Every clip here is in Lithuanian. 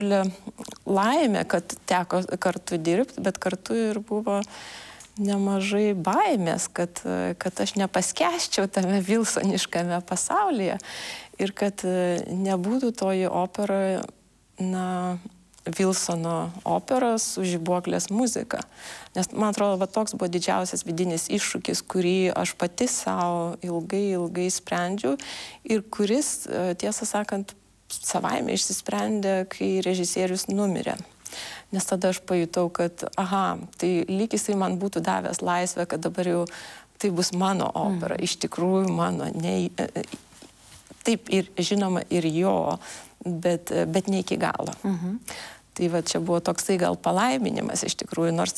laimė, kad teko kartu dirbti, bet kartu ir buvo nemažai baimės, kad aš nepaskęsčiau tame vilsoniškame pasaulyje ir kad nebūtų toji opera, Vilsono opera su Žibuoklės muzika. Nes, man atrodo, toks buvo didžiausias vidinis iššūkis, kurį aš pati savo ilgai sprendžiau ir kuris, tiesą sakant, savaime išsisprendė, kai režisierius numirė. Nes tada aš pajutau, kad, tai lyg jisai man būtų davęs laisvę, kad dabar jau tai bus mano opera, iš tikrųjų mano. Taip, ir žinoma, ir jo, bet ne iki galo. Tai va, čia buvo toksai gal palaiminimas iš tikrųjų, nors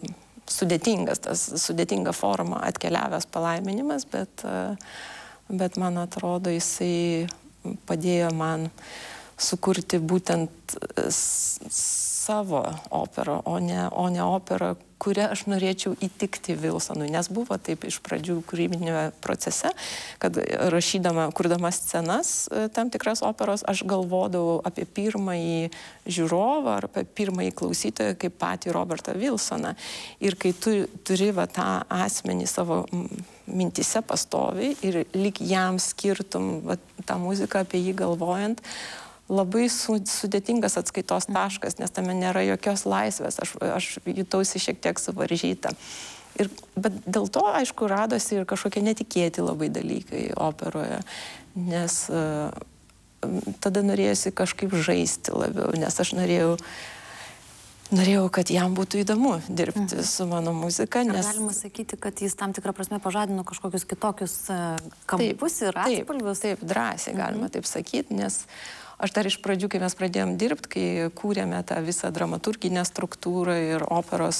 sudėtinga forma atkeliavęs palaiminimas, bet man atrodo, jisai padėjo man sukurti būtent savo operą, o ne operą, kurią aš norėčiau įtikti Vilsonui. Nes buvo taip iš pradžių kūrybinėme procese, kad kurdama scenas tam tikras operos, aš galvodavau apie pirmąjį žiūrovą ar apie pirmąjį klausytoją kaip patį Robertą Vilsoną. Ir kai tu turi tą asmenį savo mintise pastoviai ir lyg jam skirtum tą muziką apie jį galvojant, labai sudėtingas atskaitos taškas, nes tame nėra jokios laisvės, aš jutausi šiek tiek suvaržyta. Bet dėl to, aišku, radosi ir kažkokie netikėti labai dalykai operoje, nes tada norėjusi kažkaip žaisti labiau, nes aš norėjau, kad jam būtų įdomu dirbti su mano muzika. Nes galima sakyti, kad jis tam tikrą prasme pažadino kažkokius kitokius kampus ir atspalvius? Taip, drąsiai galima taip sakyti, nes aš dar iš pradžių, kai mes pradėjom dirbti, kai kūrėme tą visą dramaturginę struktūrą ir operos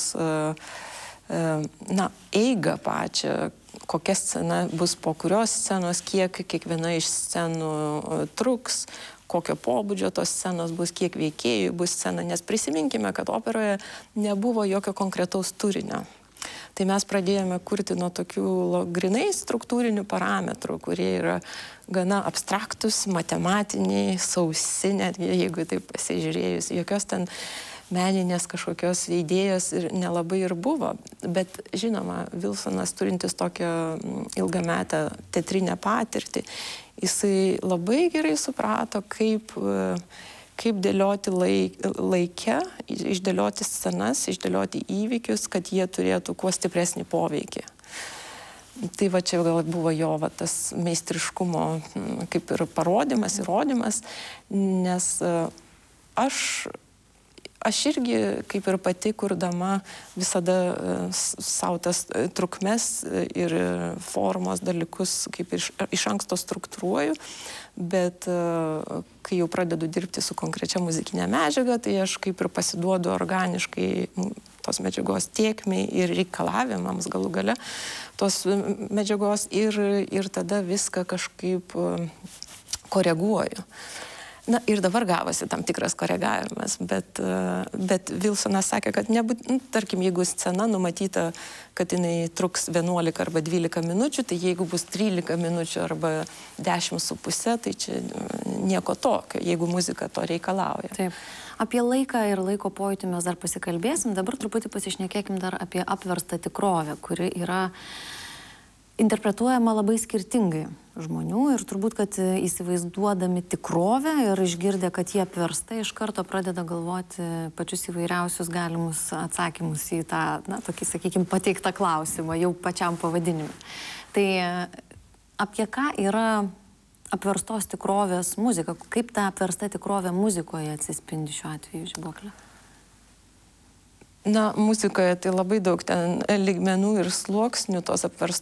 eigą pačią, kokia scena bus po kurios scenos, kiek kiekviena iš scenų truks, kokio pobūdžio tos scenos bus, kiek veikėjų bus scena, nes prisiminkime, kad operoje nebuvo jokio konkretaus turinio. Tai mes pradėjome kurti nuo tokių grinai struktūrinių parametrų, kurie yra gana abstraktus, matematiniai, sausi, netgi jeigu taip pasižiūrėjus, jokios ten meninės kažkokios idėjos ir nelabai ir buvo. Bet žinoma, Vilsonas turintis tokią ilgametę teatrinę patirtį, jisai labai gerai suprato, kaip dėlioti laike, išdėlioti scenas, išdėlioti įvykius, kad jie turėtų kuo stipresnį poveikį. Tai va čia gal buvo jo tas meistriškumo kaip ir parodymas, įrodymas, nes aš irgi, kaip ir pati kurdama, visada savo tas trukmes ir formos dalykus kaip iš anksto struktūruoju, bet kai jau pradedu dirbti su konkrečia muzikinė medžiaga, tai aš kaip ir pasiduodu organiškai tos medžiagos tėkmei ir reikalavimams galų gale tos medžiagos ir tada viską kažkaip koreguoju. Ir dabar gavosi tam tikras koregavimas, bet Vilsonas sakė, kad tarkim, jeigu scena numatyta, kad jinai truks 11 arba 12 minučių, tai jeigu bus 13 minučių arba 10,5, tai čia nieko tokio, jeigu muzika to reikalauja. Taip. Apie laiką ir laiko pojūtį mes dar pasikalbėsim, dabar truputį pasišnekėkim dar apie apverstą tikrovę, kuri yra interpretuojama labai skirtingai žmonių ir turbūt, kad įsivaizduodami tikrovę ir išgirdę, kad jie apversta, iš karto pradeda galvoti pačius įvairiausius galimus atsakymus į tą, tokį, sakykime, pateiktą klausimą jau pačiam pavadinimui. Tai apie ką yra apverstos tikrovės muzika? Kaip ta apversta tikrovė muzikoje atsispindi šiuo atveju, Žibuoklė? Muzikoje tai labai daug ten lygmenų ir sluoksnių tos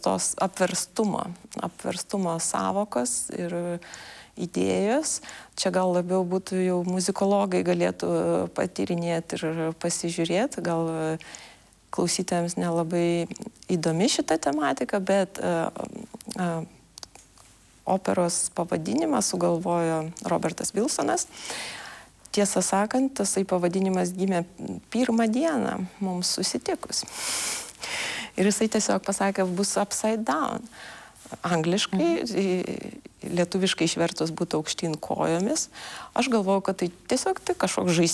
apverstumo savokos ir idėjos. Čia gal labiau būtų jau muzikologai galėtų patyrinėti ir pasižiūrėti. Gal klausytojams nelabai įdomi šita tematika, bet operos pavadinimą sugalvojo Robertas Vilsonas. Tiesą sakant, tasai pavadinimas gimė pirmą dieną mums susitikus. Ir jisai tiesiog pasakė, bus upside down. Angliškai, lietuviškai išvertus būtų aukštyn kojomis. Aš galvojau, kad tai tiesiog kažkoks